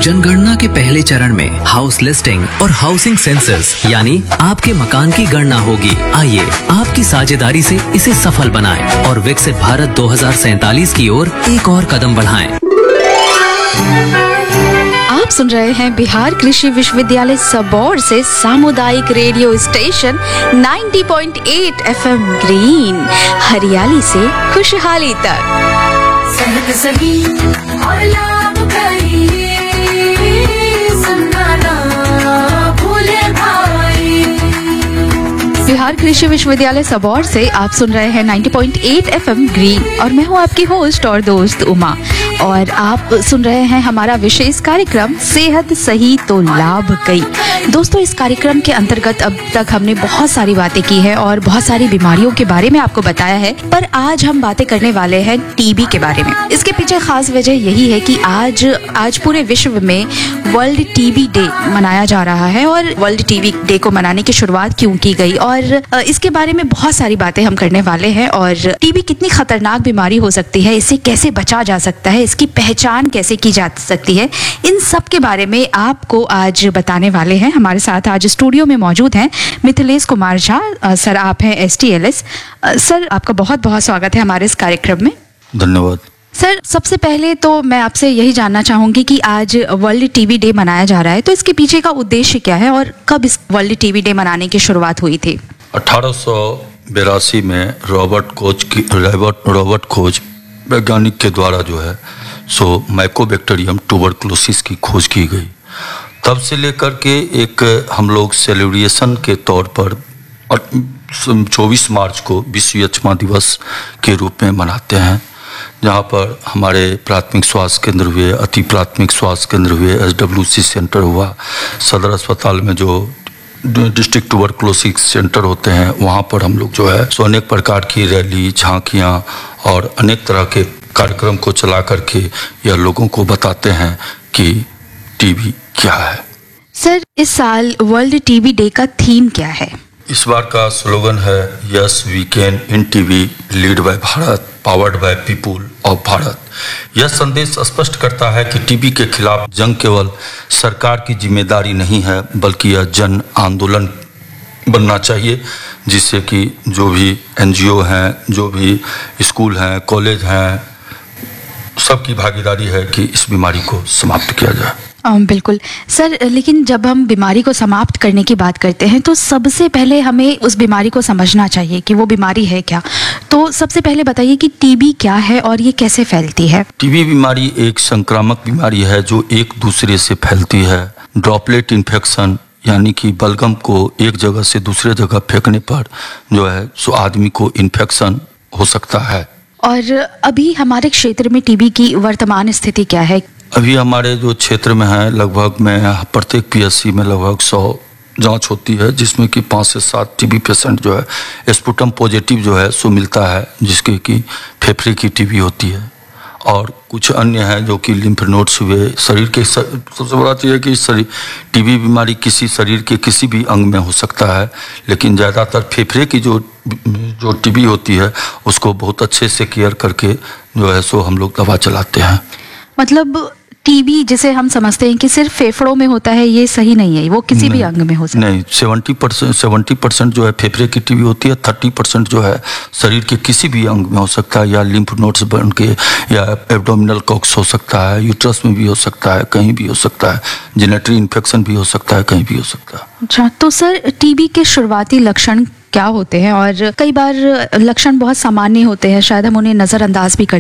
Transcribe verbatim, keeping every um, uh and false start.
जनगणना के पहले चरण में हाउस लिस्टिंग और हाउसिंग सेंसस यानी आपके मकान की गणना होगी। आइए आपकी साझेदारी से इसे सफल बनाएं और विकसित भारत दो हज़ार सैंतालीस की ओर एक और कदम बढ़ाएं। आप सुन रहे हैं बिहार कृषि विश्वविद्यालय सबौर से सामुदायिक रेडियो स्टेशन नब्बे पॉइंट आठ एफएम ग्रीन, हरियाली से खुशहाली तक। सेहत सही और लाभकारी, सुनना ना भूले भाई। बिहार कृषि विश्वविद्यालय सबौर से आप सुन रहे हैं नब्बे पॉइंट आठ एफएम ग्रीन और मैं हूं आपकी होस्ट और दोस्त उमा, और आप सुन रहे हैं हमारा विशेष कार्यक्रम सेहत सही तो लाभ कई। दोस्तों, इस कार्यक्रम के अंतर्गत अब तक हमने बहुत सारी बातें की है और बहुत सारी बीमारियों के बारे में आपको बताया है, पर आज हम बातें करने वाले हैं टीबी के बारे में। इसके पीछे खास वजह यही है कि आज आज पूरे विश्व में वर्ल्ड टीबी डे मनाया जा रहा है। और वर्ल्ड टीबी डे को मनाने की शुरुआत क्यों की गई और इसके बारे में बहुत सारी बातें हम करने वाले हैं। और टीबी कितनी खतरनाक बीमारी हो सकती है, इससे कैसे बचा जा सकता है, इसकी पहचान कैसे की जा सकती है, इन सब के बारे में आपको आज बताने वाले हैं। हमारे साथ आज स्टूडियो में मौजूद हैं मिथिलेश कुमार झा। सर, आप हैं S T L S. Sir, आपका बहुत बहुत स्वागत है हमारे इस कार्यक्रम में। धन्यवाद। सर, सबसे पहले तो मैं आपसे यही जानना चाहूंगी कि आज वर्ल्ड टीबी डे मनाया जा रहा है, तो इसके पीछे का उद्देश्य क्या है और कब इस वर्ल्ड टीबी डे मनाने की शुरुआत हुई थी? अठारह सौ बिरासी में रॉबर्ट कोच की रॉबर्ट रॉबर्ट खोज वैज्ञानिक के द्वारा जो है सो माइकोबैक्टीरियम ट्यूबरकुलोसिस की खोज की गई। तब से लेकर के एक हम लोग सेलिब्रेशन के तौर पर चौबीस मार्च को विश्व यक्ष्मा दिवस के रूप में मनाते हैं, जहाँ पर हमारे प्राथमिक स्वास्थ्य केंद्र हुए, अति प्राथमिक स्वास्थ्य केंद्र हुए, एस डब्ल्यू सी सेंटर हुआ, सदर अस्पताल में जो डिस्ट्रिक्ट ट्यूबरकुलोसिस सेंटर होते हैं वहाँ पर हम लोग जो है सो अनेक प्रकार की रैली, झांकियाँ और अनेक तरह के कार्यक्रम को चला करके यह लोगों को बताते हैं कि टीबी क्या है। सर, इस साल वर्ल्ड टीबी डे का थीम क्या है? इस बार का स्लोगन है yes we can in TB, lead by Bharat, powered by people of Bharat. यह संदेश स्पष्ट करता है कि टीबी के खिलाफ जंग केवल सरकार की जिम्मेदारी नहीं है, बल्कि यह जन आंदोलन बनना चाहिए, जिससे कि जो भी एन जी ओ हैं, जो भी स्कूल हैं, कॉलेज हैं, सबकी भागीदारी है कि इस बीमारी को समाप्त किया जाए। बिल्कुल सर, लेकिन जब हम बीमारी को समाप्त करने की बात करते हैं तो सबसे पहले हमें उस बीमारी को समझना चाहिए कि वो बीमारी है क्या। तो सबसे पहले बताइए कि टीबी क्या है और ये कैसे फैलती है? टीबी बीमारी एक संक्रामक बीमारी है जो एक दूसरे से फैलती है। ड्रॉपलेट इन्फेक्शन यानी कि बलगम को एक जगह से दूसरे जगह फेंकने पर जो है सो आदमी को इन्फेक्शन हो सकता है। और अभी हमारे क्षेत्र में टीबी की वर्तमान स्थिति क्या है? अभी हमारे जो क्षेत्र में है लगभग में प्रत्येक पी एस सी में लगभग सौ जांच होती है, जिसमें कि पाँच से सात टीबी पेशेंट जो है स्पुटम पॉजिटिव जो है सो मिलता है, जिसके कि फेफड़े की टीबी होती है। और कुछ अन्य हैं जो कि लिम्फ नोड्स हुए, शरीर के सबसे बड़ा चीज़ है कि शरीर टीबी बीमारी किसी शरीर के किसी भी अंग में हो सकता है, लेकिन ज़्यादातर फेफड़े की जो जो टीबी होती है उसको बहुत अच्छे से केयर करके जो है सो हम लोग दवा चलाते हैं। मतलब टीबी जिसे हम समझते हैं कि सिर्फ फेफड़ों में होता है, ये सही नहीं है, वो किसी भी अंग में हो सकता है? नहीं, सेवेंटी परसेंट सेवेंटी परसेंट जो है फेफड़े की टीबी होती है, थर्टी परसेंट जो है शरीर के किसी भी अंग में हो सकता है, या लिम्फ नोड्स बन के, या एब्डोमिनल कॉक्स हो सकता है, यूट्रस में भी हो सकता है, कहीं भी हो सकता है, जेनेटरी इन्फेक्शन भी हो सकता है, कहीं भी हो सकता है। अच्छा, तो सर टीबी के शुरुआती लक्षण क्या होते हैं? और कई बार लक्षण बहुत सामान्य होते हैं, शायद हम उन्हें नज़रअंदाज भी कर